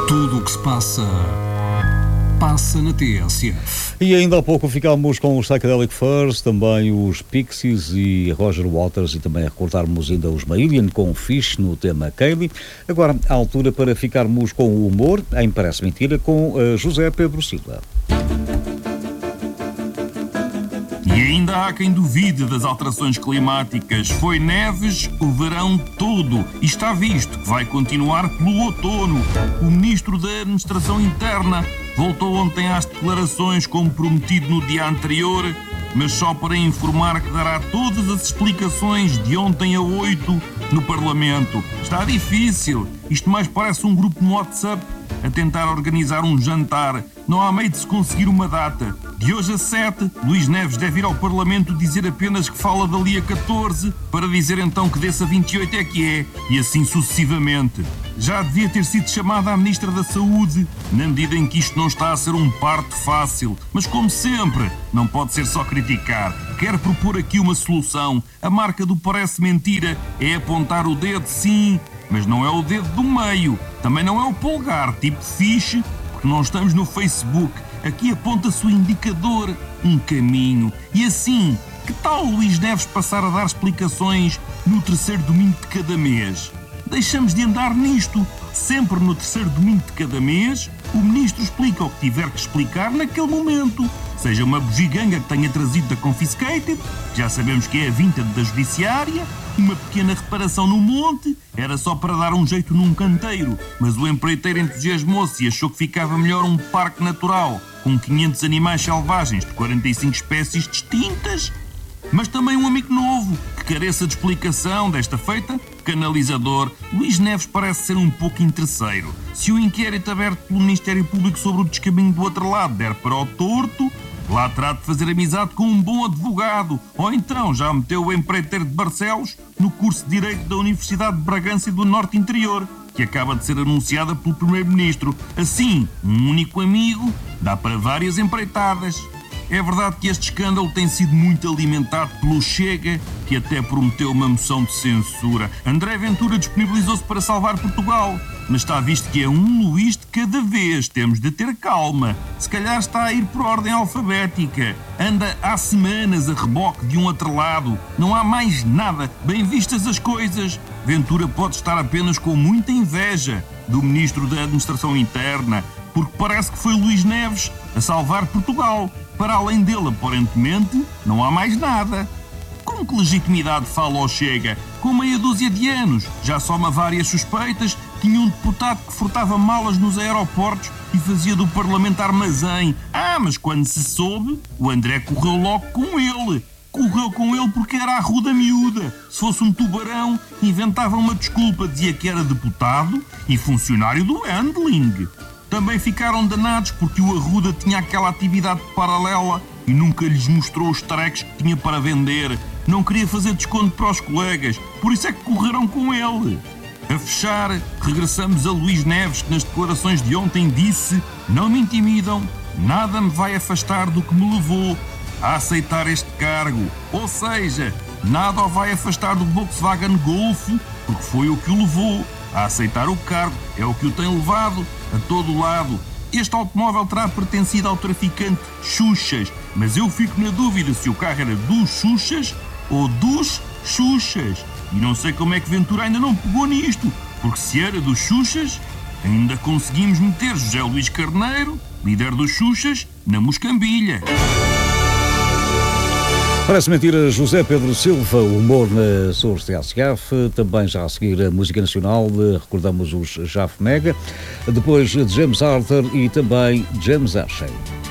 Tudo o que se passa na TSF. E ainda há pouco ficámos com os Psychedelic Furs, também os Pixies e Roger Waters, e também a recordarmos ainda os Marillion com Fish no tema Kaylee. Agora, à altura para ficarmos com o humor, em Parece Mentira, com José Pedro Silva. E ainda há quem duvide das alterações climáticas. Foi neves o verão todo e está visto que vai continuar pelo outono. O Ministro da Administração Interna voltou ontem às declarações como prometido no dia anterior, mas só para informar que dará todas as explicações de ontem a 8 no Parlamento. Está difícil. Isto mais parece um grupo no WhatsApp a tentar organizar um jantar. Não há meio de se conseguir uma data. De hoje a 7, Luís Neves deve ir ao Parlamento dizer apenas que fala dali a 14, para dizer então que desse a 28 é que é, e assim sucessivamente. Já devia ter sido chamada a Ministra da Saúde, na medida em que isto não está a ser um parto fácil. Mas como sempre, não pode ser só criticar. Quero propor aqui uma solução. A marca do Parece Mentira é apontar o dedo, sim, mas não é o dedo do meio. Também não é o polegar, tipo fiche, porque não estamos no Facebook. Aqui aponta-se o indicador, um caminho. E assim, que tal o Luís Neves passar a dar explicações no terceiro domingo de cada mês? Deixamos de andar nisto. Sempre no terceiro domingo de cada mês, o Ministro explica o que tiver que explicar naquele momento. Seja uma bugiganga que tenha trazido da Confiscated, que já sabemos que é a vintage da Judiciária, uma pequena reparação no monte, era só para dar um jeito num canteiro, mas o empreiteiro entusiasmou-se e achou que ficava melhor um parque natural, com 500 animais selvagens de 45 espécies distintas. Mas também um amigo novo, que careça de explicação desta feita, canalizador. Luís Neves parece ser um pouco interesseiro. Se o inquérito aberto pelo Ministério Público sobre o descaminho do outro lado der para o torto, lá terá de fazer amizade com um bom advogado, ou então já meteu o empreiteiro de Barcelos no curso de Direito da Universidade de Bragança e do Norte Interior, que acaba de ser anunciada pelo Primeiro-Ministro. Assim, um único amigo dá para várias empreitadas. É verdade que este escândalo tem sido muito alimentado pelo Chega, que até prometeu uma moção de censura. André Ventura disponibilizou-se para salvar Portugal, mas está visto que é um Luís de cada vez. Temos de ter calma. Se calhar está a ir por ordem alfabética. Anda há semanas a reboque de um atrelado. Não há mais nada. Bem vistas as coisas, Ventura pode estar apenas com muita inveja do Ministro da Administração Interna, porque parece que foi Luís Neves a salvar Portugal. Para além dele, aparentemente, não há mais nada. Com que legitimidade fala ou Chega? Com meia dúzia de anos, já soma várias suspeitas, tinha um deputado que furtava malas nos aeroportos e fazia do Parlamento armazém. Mas quando se soube, o André correu logo com ele. Correu com ele porque era a ruda miúda. Se fosse um tubarão, inventava uma desculpa, dizia que era deputado e funcionário do handling. Também ficaram danados porque o Arruda tinha aquela atividade paralela e nunca lhes mostrou os treques que tinha para vender. Não queria fazer desconto para os colegas, por isso é que correram com ele. A fechar, regressamos a Luís Neves, que nas declarações de ontem disse: "Não me intimidam, nada me vai afastar do que me levou a aceitar este cargo." Ou seja, nada o vai afastar do Volkswagen Golf, porque foi o que o levou a aceitar o cargo, é o que o tem levado a todo lado. Este automóvel terá pertencido ao traficante Xuxas, mas eu fico na dúvida se o carro era dos Xuxas ou dos Xuxas. E não sei como é que Ventura ainda não pegou nisto, porque se era dos Xuxas, ainda conseguimos meter José Luís Carneiro, líder dos Xuxas, na moscambilha. Parece Mentira, José Pedro Silva, o humor na Source TSF. Também já a seguir a música nacional, recordamos os Jaf Mega, depois James Arthur e também James Ashley.